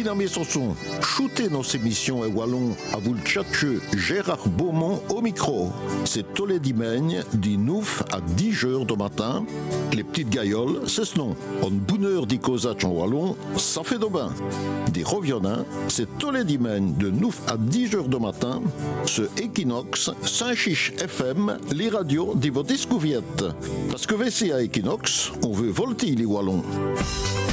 Binamé Sanson, shootez nos émissions et wallon à vous le tchatcheux Gérard Beaumont au micro. C'est tous les dimanches, du 9 à 10 heures du matin. Les petites gailloles, c'est ce nom. En bonne heure d'y causer en wallon, ça fait de bain. Des reviennants, c'est tous les dimanches de 9 à 10 heures du matin. Ce Equinox, Saint-Chiche FM, les radios de votre discoviette. Parce que VC à Equinox, on veut volter les wallons.